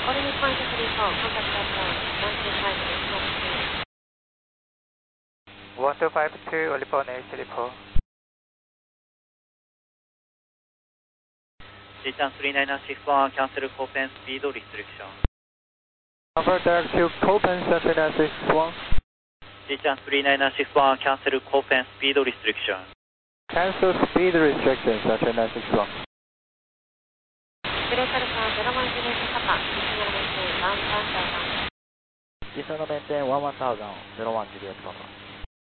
All New Point 34, contact us on 1252, 1252, Oliphone 834. G-Chan 39 shift 1, cancel Copen speed restriction. Convert direct to Copen 3961. G-Chan 39 shift 1, cancel Copen speed restriction. Cancel speed restrictions, 3961. ブレーカルカー01ジレートカパ、実際のメンテン11000。 実際のメンテン11,000、01ジュリエットパパ。